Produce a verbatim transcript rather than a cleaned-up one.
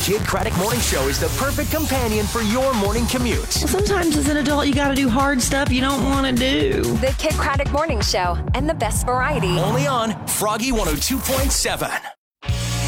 Kid Craddock Morning Show is the perfect companion for your morning commute. Sometimes as an adult, you got to do hard stuff you don't want to do. The Kid Craddock Morning Show and the best variety. Only on Froggy one oh two point seven.